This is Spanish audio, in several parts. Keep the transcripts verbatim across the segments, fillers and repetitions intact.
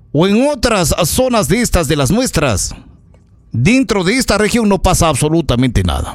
o en otras zonas de estas de las nuestras, dentro de esta región no pasa absolutamente nada.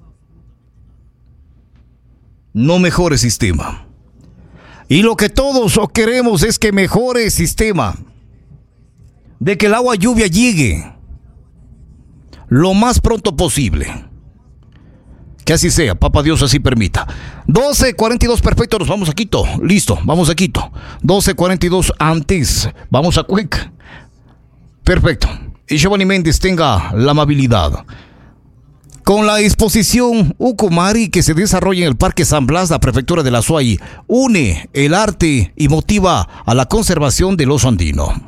No mejore sistema. Y lo que todos queremos es que mejore el sistema, de que el agua lluvia llegue lo más pronto posible. Que así sea, papá Dios así permita. doce cuarenta y dos, perfecto, nos vamos a Quito. Listo, vamos a Quito. doce cuarenta y dos antes, vamos a Cuenca. Perfecto. Y Giovanni Méndez, tenga la amabilidad. Con la exposición Ucumari que se desarrolla en el Parque San Blas, la prefectura de la Azuay une el arte y motiva a la conservación del oso andino.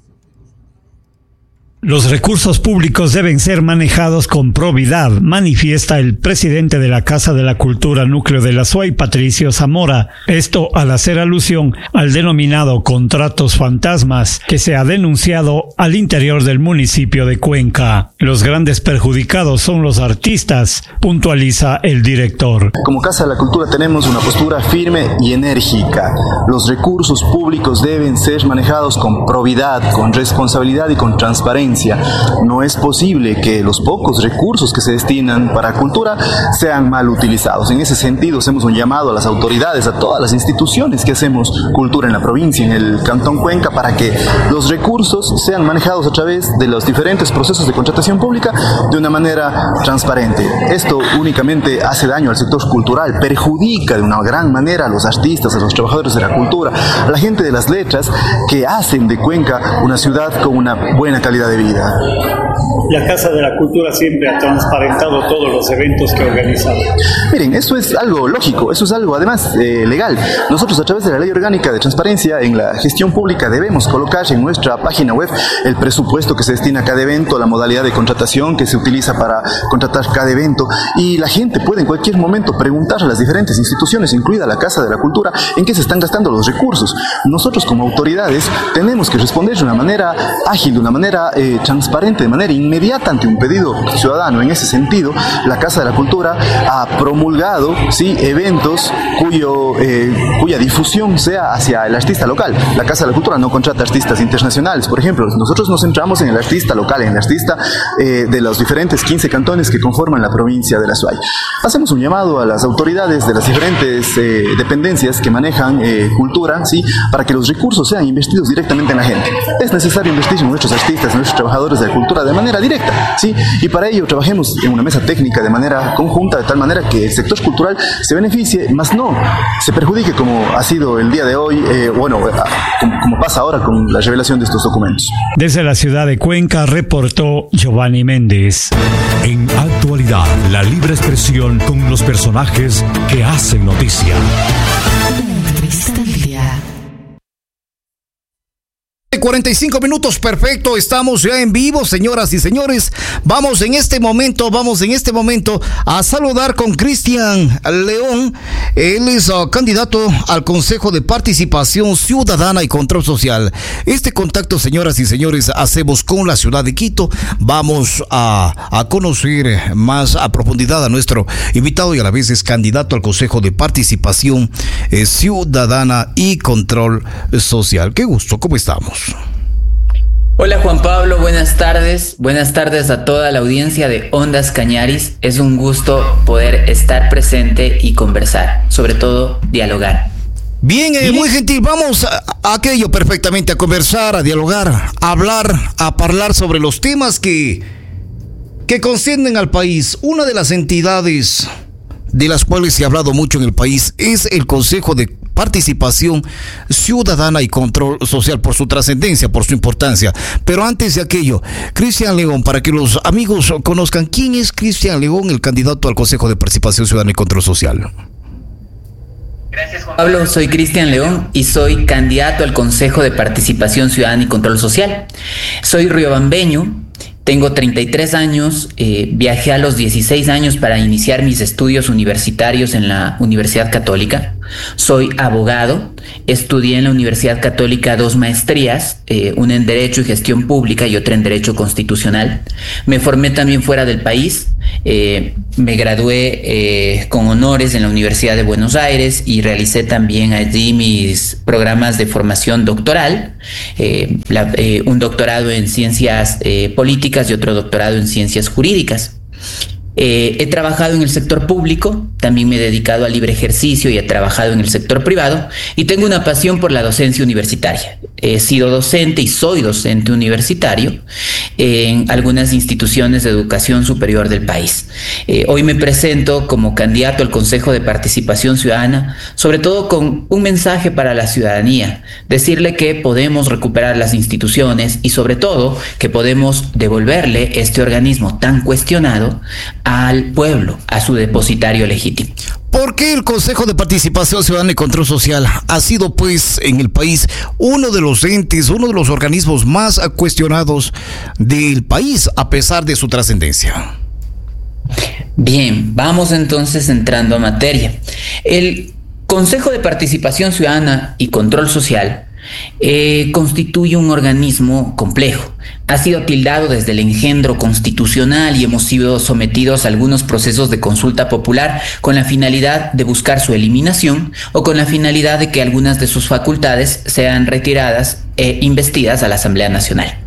Los recursos públicos deben ser manejados con probidad, manifiesta el presidente de la Casa de la Cultura Núcleo de la Azuay, Patricio Zamora. Esto al hacer alusión al denominado contratos fantasmas que se ha denunciado al interior del municipio de Cuenca. Los grandes perjudicados son los artistas, puntualiza el director. Como Casa de la Cultura tenemos una postura firme y enérgica. Los recursos públicos deben ser manejados con probidad, con responsabilidad y con transparencia. No es posible que los pocos recursos que se destinan para cultura sean mal utilizados. En ese sentido, hacemos un llamado a las autoridades, a todas las instituciones que hacemos cultura en la provincia, en el Cantón Cuenca, para que los recursos sean manejados a través de los diferentes procesos de contratación pública de una manera transparente. Esto únicamente hace daño al sector cultural, perjudica de una gran manera a los artistas, a los trabajadores de la cultura, a la gente de las letras que hacen de Cuenca una ciudad con una buena calidad de vida. La Casa de la Cultura siempre ha transparentado todos los eventos que ha organizado. Miren, eso es algo lógico, eso es algo además eh, legal. Nosotros a través de la Ley Orgánica de Transparencia en la Gestión Pública debemos colocar en nuestra página web el presupuesto que se destina a cada evento, la modalidad de contratación que se utiliza para contratar cada evento, y la gente puede en cualquier momento preguntar a las diferentes instituciones, incluida la Casa de la Cultura, en qué se están gastando los recursos. Nosotros como autoridades tenemos que responder de una manera ágil, de una manera eh, transparente, de manera inmediata ante un pedido ciudadano. En ese sentido, la Casa de la Cultura ha promulgado sí, eventos cuyo, eh, cuya difusión sea hacia el artista local. La Casa de la Cultura no contrata artistas internacionales, por ejemplo. Nosotros nos centramos en el artista local, en el artista eh, de los diferentes quince cantones que conforman la provincia de la Azuay. Hacemos un llamado a las autoridades de las diferentes eh, dependencias que manejan eh, cultura, ¿sí? Para que los recursos sean investidos directamente en la gente. Es necesario invertir en nuestros artistas, en nuestros trabajadores de la cultura de manera directa, ¿sí? Y para ello trabajemos en una mesa técnica de manera conjunta, de tal manera que el sector cultural se beneficie, más no se perjudique como ha sido el día de hoy, eh, bueno, como, como pasa ahora con la revelación de estos documentos. Desde la ciudad de Cuenca reportó Giovanni Méndez. En actualidad, la libre expresión con los personajes que hacen noticia. cuarenta y cinco minutos, perfecto, estamos ya en vivo, señoras y señores. Vamos en este momento, vamos en este momento a saludar con Cristian León. Él es uh, candidato al Consejo de Participación Ciudadana y Control Social. Este contacto, señoras y señores, hacemos con la ciudad de Quito. Vamos a, a conocer más a profundidad a nuestro invitado y a la vez es candidato al Consejo de Participación eh, Ciudadana y Control Social. Qué gusto, ¿cómo estamos? Hola Juan Pablo, buenas tardes, buenas tardes a toda la audiencia de Ondas Cañaris. Es un gusto poder estar presente y conversar, sobre todo dialogar. Bien, eh, muy gentil, vamos a, a aquello perfectamente, a conversar, a dialogar, a hablar, a hablar sobre los temas que, que conciernen al país. Una de las entidades de las cuales se ha hablado mucho en el país es el Consejo de Participación Ciudadana y Control Social, por su trascendencia, por su importancia. Pero antes de aquello, Cristian León, para que los amigos conozcan, ¿quién es Cristian León, el candidato al Consejo de Participación Ciudadana y Control Social? Gracias, Juan Pablo. Soy Cristian León y soy candidato al Consejo de Participación Ciudadana y Control Social. Soy riobambeño. Tengo treinta y tres años, eh, viajé a los dieciséis años para iniciar mis estudios universitarios en la Universidad Católica. Soy abogado, estudié en la Universidad Católica dos maestrías, eh, una en Derecho y Gestión Pública y otra en Derecho Constitucional. Me formé también fuera del país, eh, me gradué eh, con honores en la Universidad de Buenos Aires y realicé también allí mis programas de formación doctoral, eh, la, eh, un doctorado en Ciencias eh, Políticas y otro doctorado en Ciencias Jurídicas. Eh, he trabajado en el sector público, también me he dedicado al libre ejercicio y he trabajado en el sector privado y tengo una pasión por la docencia universitaria. He sido docente y soy docente universitario en algunas instituciones de educación superior del país. Eh, hoy me presento como candidato al Consejo de Participación Ciudadana, sobre todo con un mensaje para la ciudadanía, decirle que podemos recuperar las instituciones y sobre todo que podemos devolverle este organismo tan cuestionado al pueblo, a su depositario legítimo. ¿Por qué el Consejo de Participación Ciudadana y Control Social ha sido, pues, en el país uno de los entes, uno de los organismos más cuestionados del país, a pesar de su trascendencia? Bien, vamos entonces entrando a materia. El Consejo de Participación Ciudadana y Control Social Eh, constituye un organismo complejo. Ha sido tildado desde el engendro constitucional y hemos sido sometidos a algunos procesos de consulta popular con la finalidad de buscar su eliminación o con la finalidad de que algunas de sus facultades sean retiradas e investidas a la Asamblea Nacional.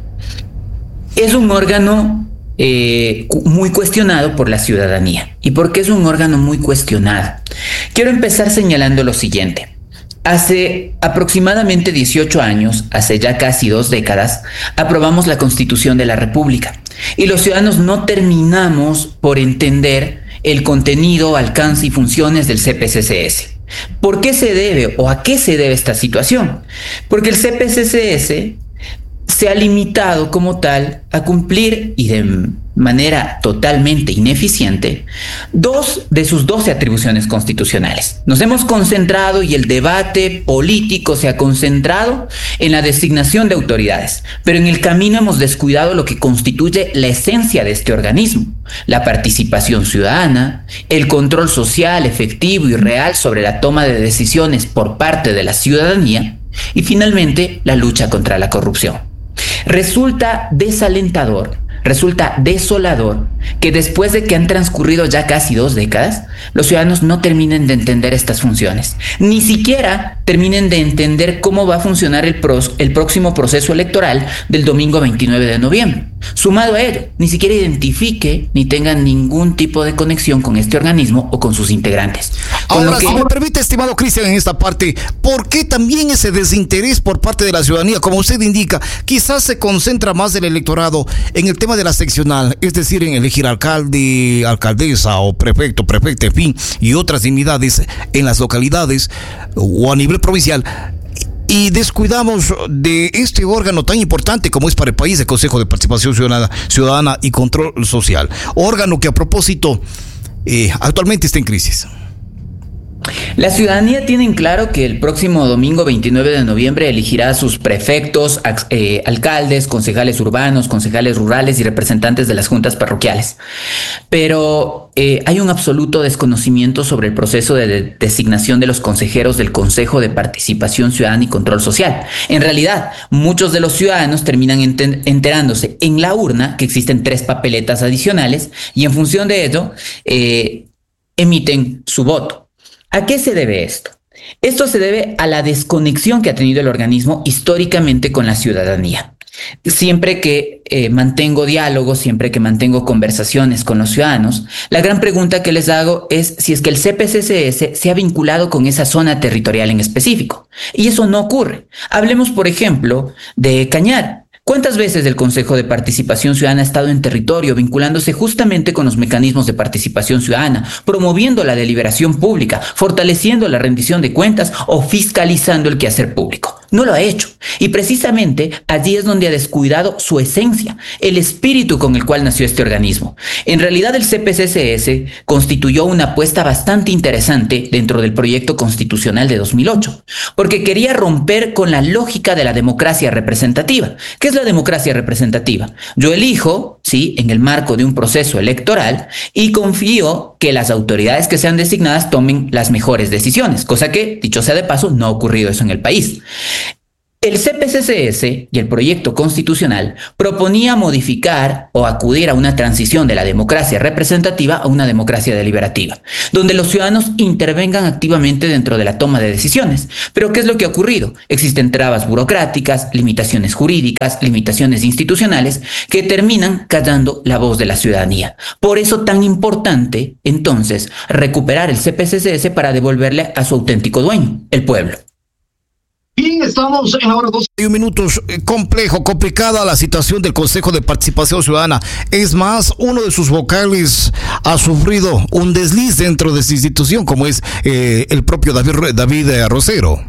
Es un órgano Eh, muy cuestionado por la ciudadanía. ¿Y por qué es un órgano muy cuestionado? Quiero empezar señalando lo siguiente. Hace aproximadamente dieciocho años, hace ya casi dos décadas, aprobamos la Constitución de la República y los ciudadanos no terminamos por entender el contenido, alcance y funciones del C P C C S. ¿Por qué se debe o a qué se debe esta situación? Porque el C P C C S se ha limitado como tal a cumplir y de manera totalmente ineficiente dos de sus doce atribuciones constitucionales. Nos hemos concentrado y el debate político se ha concentrado en la designación de autoridades, pero en el camino hemos descuidado lo que constituye la esencia de este organismo: la participación ciudadana, el control social efectivo y real sobre la toma de decisiones por parte de la ciudadanía y finalmente la lucha contra la corrupción. Resulta desalentador, resulta desolador que después de que han transcurrido ya casi dos décadas, los ciudadanos no terminen de entender estas funciones, ni siquiera terminen de entender cómo va a funcionar el, pros, el próximo proceso electoral del domingo veintinueve de noviembre. Sumado a ello, ni siquiera identifique ni tenga ningún tipo de conexión con este organismo o con sus integrantes. Con Ahora, lo que... si me permite, estimado Cristian, en esta parte, ¿por qué también ese desinterés por parte de la ciudadanía? Como usted indica, quizás se concentra más el electorado en el tema de la seccional, es decir, en elegir alcalde, alcaldesa o prefecto, prefecta, en fin, y otras dignidades en las localidades o a nivel provincial, y descuidamos de este órgano tan importante como es para el país, el Consejo de Participación Ciudadana, Ciudadana y Control Social, órgano que a propósito eh, actualmente está en crisis. La ciudadanía tiene en claro que el próximo domingo veintinueve de noviembre elegirá a sus prefectos, eh, alcaldes, concejales urbanos, concejales rurales y representantes de las juntas parroquiales. Pero eh, hay un absoluto desconocimiento sobre el proceso de, de designación de los consejeros del Consejo de Participación Ciudadana y Control Social. En realidad, muchos de los ciudadanos terminan enter- enterándose en la urna que existen tres papeletas adicionales y en función de ello eh, emiten su voto. ¿A qué se debe esto? Esto se debe a la desconexión que ha tenido el organismo históricamente con la ciudadanía. Siempre que eh, mantengo diálogo, siempre que mantengo conversaciones con los ciudadanos, la gran pregunta que les hago es si es que el C P C C S se ha vinculado con esa zona territorial en específico. Y eso no ocurre. Hablemos, por ejemplo, de Cañar. ¿Cuántas veces el Consejo de Participación Ciudadana ha estado en territorio vinculándose justamente con los mecanismos de participación ciudadana, promoviendo la deliberación pública, fortaleciendo la rendición de cuentas o fiscalizando el quehacer público? No lo ha hecho. Y precisamente allí es donde ha descuidado su esencia, el espíritu con el cual nació este organismo. En realidad el C P C C S constituyó una apuesta bastante interesante dentro del proyecto constitucional de dos mil ocho, porque quería romper con la lógica de la democracia representativa. ¿Qué es la democracia representativa? Yo elijo, sí, en el marco de un proceso electoral y confío que las autoridades que sean designadas tomen las mejores decisiones, cosa que, dicho sea de paso, no ha ocurrido eso en el país. El C P C C S y el proyecto constitucional proponía modificar o acudir a una transición de la democracia representativa a una democracia deliberativa, donde los ciudadanos intervengan activamente dentro de la toma de decisiones. Pero ¿qué es lo que ha ocurrido? Existen trabas burocráticas, limitaciones jurídicas, limitaciones institucionales que terminan callando la voz de la ciudadanía. Por eso tan importante, entonces, recuperar el C P C C S para devolverle a su auténtico dueño, el pueblo. Bien, estamos en la hora doce minutos. Complejo, complicada la situación del Consejo de Participación Ciudadana. Es más, uno de sus vocales ha sufrido un desliz dentro de esa institución, como es eh, el propio David, David Rosero.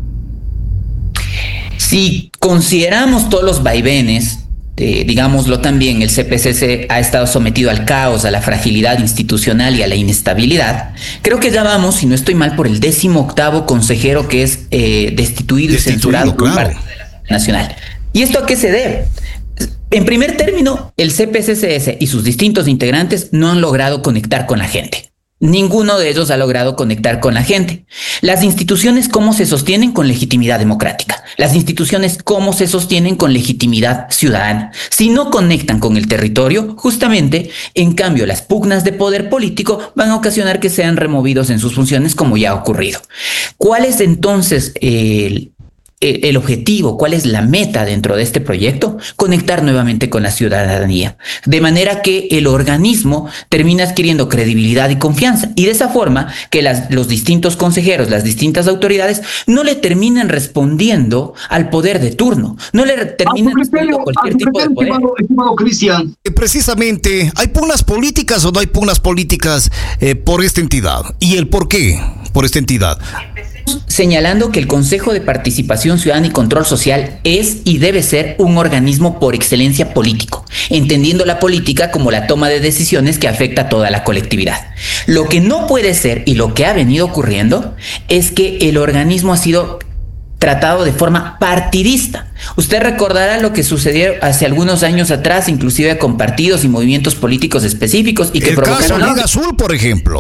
Si consideramos todos los vaivenes, Eh, digámoslo también, el C P C C ha estado sometido al caos, a la fragilidad institucional y a la inestabilidad. Creo que ya vamos, si no estoy mal, por el décimo octavo consejero que es eh, destituido, destituido y censurado por parte de la Asamblea Nacional. ¿Y esto a qué se debe? En primer término, el C P C C S y sus distintos integrantes no han logrado conectar con la gente. Ninguno de ellos ha logrado conectar con la gente. Las instituciones, ¿cómo se sostienen? Con legitimidad democrática. Las instituciones, ¿cómo se sostienen? Con legitimidad ciudadana. Si no conectan con el territorio, justamente, en cambio, las pugnas de poder político van a ocasionar que sean removidos en sus funciones, como ya ha ocurrido. ¿Cuál es entonces el... el objetivo, cuál es la meta dentro de este proyecto? Conectar nuevamente con la ciudadanía, de manera que el organismo termina adquiriendo credibilidad y confianza, y de esa forma que las, los distintos consejeros, las distintas autoridades no le terminan respondiendo al poder de turno, no le terminan respondiendo a cualquier tipo de poder. Estimado, estimado Cristian, eh, precisamente, ¿hay pugnas políticas o no hay pugnas políticas eh, por esta entidad? ¿Y el por qué por esta entidad? Señalando que el Consejo de Participación Ciudadana y Control Social es y debe ser un organismo por excelencia político, entendiendo la política como la toma de decisiones que afecta a toda la colectividad. Lo que no puede ser, y lo que ha venido ocurriendo, es que el organismo ha sido tratado de forma partidista. Usted recordará lo que sucedió hace algunos años atrás, inclusive con partidos y movimientos políticos específicos y que el provocaron... caso Liga Azul, por ejemplo.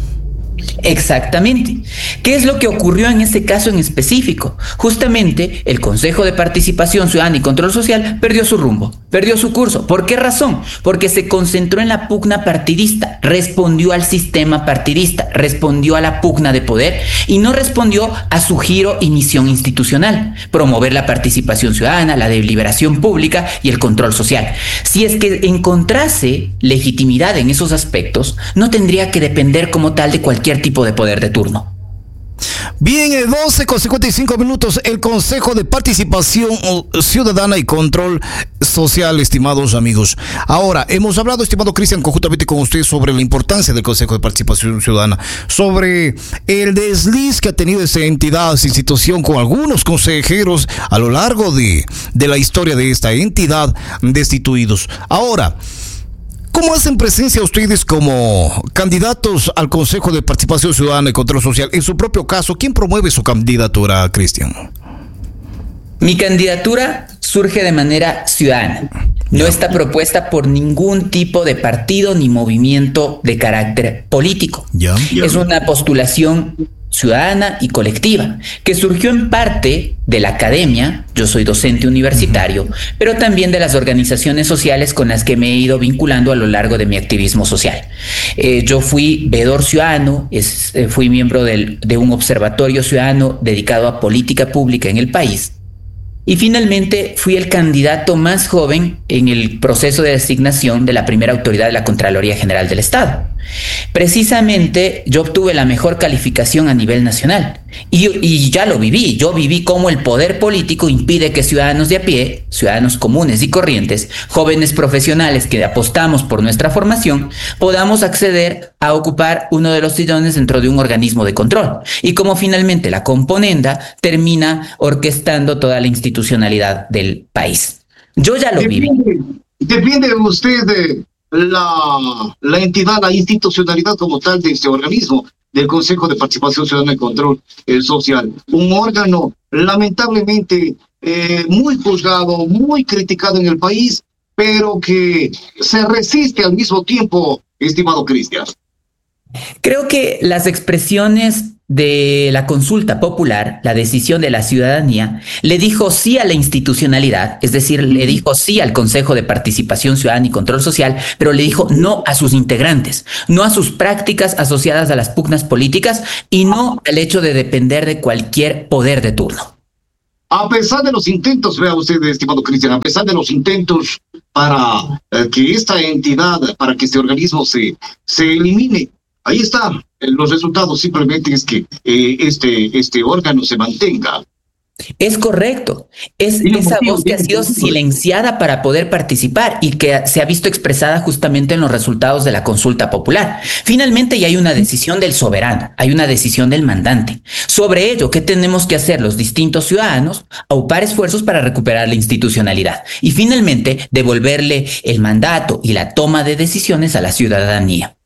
Exactamente. ¿Qué es lo que ocurrió en este caso en específico? Justamente el Consejo de Participación Ciudadana y Control Social perdió su rumbo, perdió su curso. ¿Por qué razón? Porque se concentró en la pugna partidista, respondió al sistema partidista, respondió a la pugna de poder y no respondió a su giro y misión institucional: promover la participación ciudadana, la deliberación pública y el control social. Si es que encontrase legitimidad en esos aspectos, no tendría que depender como tal de cualquier tipo de poder de turno. Bien, doce con cincuenta y cinco minutos, el Consejo de Participación Ciudadana y Control Social, estimados amigos. Ahora, hemos hablado, estimado Cristian, conjuntamente con usted, sobre la importancia del Consejo de Participación Ciudadana, sobre el desliz que ha tenido esa entidad, esa institución, con algunos consejeros a lo largo de, de la historia de esta entidad destituidos. Ahora, ¿cómo hacen presencia ustedes como candidatos al Consejo de Participación Ciudadana y Control Social? En su propio caso, ¿quién promueve su candidatura, Cristian? Mi candidatura surge de manera ciudadana. No está propuesta por ningún tipo de partido ni movimiento de carácter político. Ya. Es una postulación ciudadana y colectiva, que surgió en parte de la academia. Yo soy docente universitario, pero también de las organizaciones sociales con las que me he ido vinculando a lo largo de mi activismo social. Eh, yo fui veedor ciudadano, es, eh, fui miembro del, de un observatorio ciudadano dedicado a política pública en el país. Y finalmente fui el candidato más joven en el proceso de designación de la primera autoridad de la Contraloría General del Estado. Precisamente yo obtuve la mejor calificación a nivel nacional y, y ya lo viví, yo viví cómo el poder político impide que ciudadanos de a pie, ciudadanos comunes y corrientes, jóvenes profesionales que apostamos por nuestra formación, podamos acceder a ocupar uno de los sillones dentro de un organismo de control, y cómo finalmente la componenda termina orquestando toda la institucionalidad del país. Yo ya lo viví. Depende usted de la, la entidad, la institucionalidad como tal de este organismo, del Consejo de Participación Ciudadana y Control eh, Social. Un órgano lamentablemente eh, muy juzgado, muy criticado en el país, pero que se resiste al mismo tiempo, estimado Cristian. Creo que las expresiones de la consulta popular, la decisión de la ciudadanía, le dijo sí a la institucionalidad, es decir, le dijo sí al Consejo de Participación Ciudadana y Control Social, pero le dijo no a sus integrantes, no a sus prácticas asociadas a las pugnas políticas y no al hecho de depender de cualquier poder de turno. A pesar de los intentos, vea usted, estimado Cristian, a pesar de los intentos para eh, que esta entidad, para que este organismo se, se elimine, ahí está, los resultados simplemente es que eh, este, este órgano se mantenga. Es correcto, es esa voz que ha sido silenciada para poder participar y que se ha visto expresada justamente en los resultados de la consulta popular. Finalmente ya hay una decisión del soberano, hay una decisión del mandante. Sobre ello, ¿qué tenemos que hacer los distintos ciudadanos? Aupar esfuerzos para recuperar la institucionalidad y finalmente devolverle el mandato y la toma de decisiones a la ciudadanía.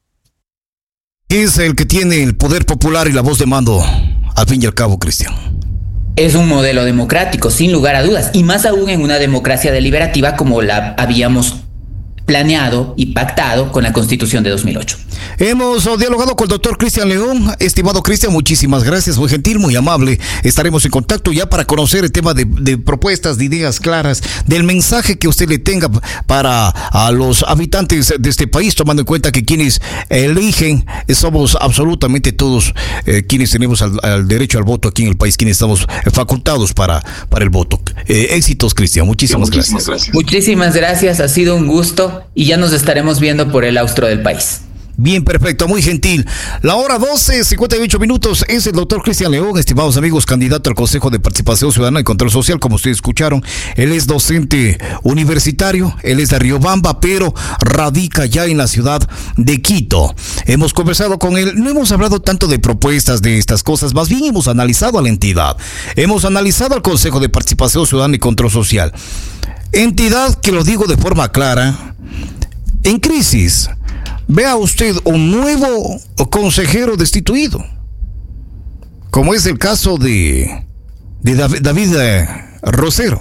Es el que tiene el poder popular y la voz de mando, al fin y al cabo, Cristian. Es un modelo democrático, sin lugar a dudas, y más aún en una democracia deliberativa como la habíamos planeado y pactado con la Constitución de dos mil ocho. Hemos dialogado con el doctor Cristian León. Estimado Cristian, muchísimas gracias, muy gentil, muy amable. Estaremos en contacto ya para conocer el tema de, de propuestas, de ideas claras, del mensaje que usted le tenga para a los habitantes de este país, tomando en cuenta que quienes eligen somos absolutamente todos eh, quienes tenemos al, al derecho al voto aquí en el país, quienes estamos facultados para, para el voto. Eh, éxitos, Cristian, muchísimas, muchísimas gracias. gracias. Muchísimas gracias, ha sido un gusto y ya nos estaremos viendo por el austro del país. Bien, perfecto, muy gentil. La hora doce, cincuenta y ocho minutos, es el doctor Cristian León, estimados amigos, candidato al Consejo de Participación Ciudadana y Control Social, como ustedes escucharon. Él es docente universitario, él es de Riobamba, pero radica ya en la ciudad de Quito. Hemos conversado con él, no hemos hablado tanto de propuestas de estas cosas, más bien hemos analizado a la entidad. Hemos analizado al Consejo de Participación Ciudadana y Control Social. Entidad que, lo digo de forma clara, en crisis. Vea usted un nuevo consejero destituido, como es el caso de, de David, David eh, Rosero.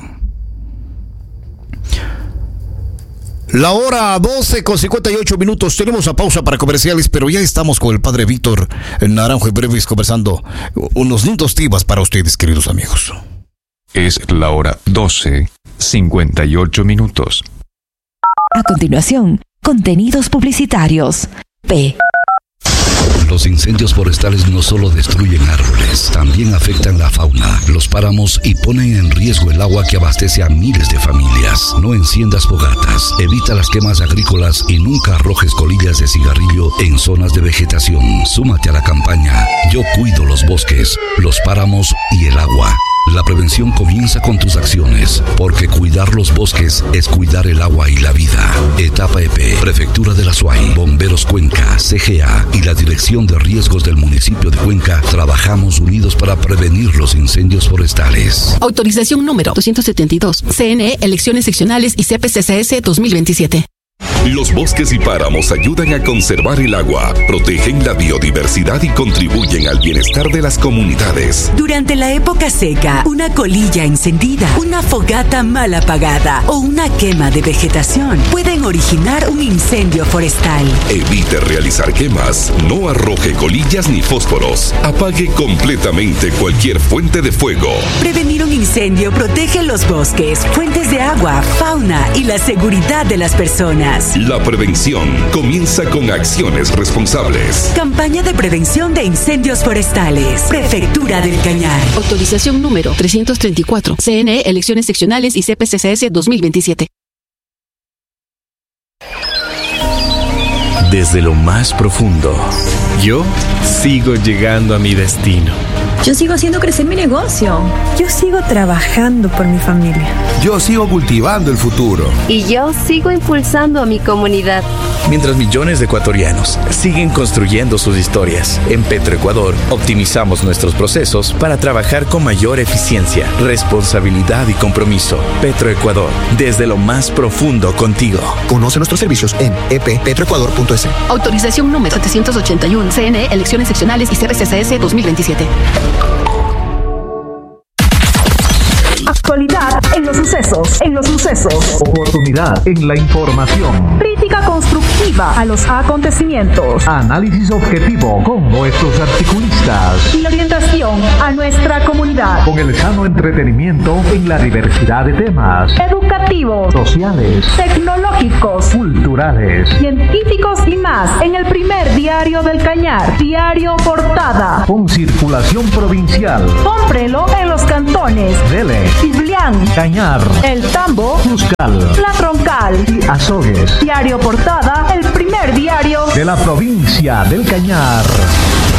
La hora doce con cincuenta y ocho minutos, tenemos a pausa para comerciales, pero ya estamos con el padre Víctor Naranjo en breves conversando unos lindos temas para ustedes, queridos amigos. Es la hora doce, cincuenta y ocho minutos. A continuación, contenidos publicitarios. P. Los incendios forestales no solo destruyen árboles, también afectan la fauna, los páramos y ponen en riesgo el agua que abastece a miles de familias. No enciendas fogatas, evita las quemas agrícolas y nunca arrojes colillas de cigarrillo en zonas de vegetación. Súmate a la campaña Yo cuido los bosques, los páramos y el agua. La prevención comienza con tus acciones, porque cuidar los bosques es cuidar el agua y la vida. Etapa E P, Prefectura de la Suay, Bomberos Cuenca, C G A y la Dirección de Riesgos del municipio de Cuenca trabajamos unidos para prevenir los incendios forestales. Autorización número doscientos setenta y dos. C N E, Elecciones Seccionales y C P C C S dos mil veintisiete. Los bosques y páramos ayudan a conservar el agua, protegen la biodiversidad y contribuyen al bienestar de las comunidades. Durante la época seca, una colilla encendida, una fogata mal apagada o una quema de vegetación pueden originar un incendio forestal. Evite realizar quemas, no arroje colillas ni fósforos, apague completamente cualquier fuente de fuego. Prevenir un incendio protege los bosques, fuentes de agua, fauna y la seguridad de las personas. La prevención comienza con acciones responsables. Campaña de prevención de incendios forestales. Prefectura del Cañar. Autorización número trescientos treinta y cuatro. C N E, Elecciones Seccionales y C P C C S dos mil veintisiete. Desde lo más profundo, yo sigo llegando a mi destino. Yo sigo haciendo crecer mi negocio. Yo sigo trabajando por mi familia. Yo sigo cultivando el futuro. Y yo sigo impulsando a mi comunidad. Mientras millones de ecuatorianos siguen construyendo sus historias, en Petroecuador optimizamos nuestros procesos para trabajar con mayor eficiencia, responsabilidad y compromiso. Petroecuador, desde lo más profundo contigo. Conoce nuestros servicios en e p petroecuador punto es. Autorización número setecientos ochenta y uno. C N E, Elecciones Seccionales y C P C C S dos mil veintisiete. Actualidad en los sucesos, en los sucesos. Oportunidad en la información. Crítica constructiva a los acontecimientos. Análisis objetivo con nuestros articulistas. Y la orientación a nuestra comunidad. Con el sano entretenimiento en la diversidad de temas. Educativos. Sociales. Tecnológicos. Culturales. Científicos y más en el primer diario del Cañar. Diario Portada. Con circulación provincial. Cómprelo en los cantones Dele, Ciblián, Cañar, El Tambo, Cuscal, La Troncal y Azogues. Diario Portada, el primer diario de la provincia del Cañar.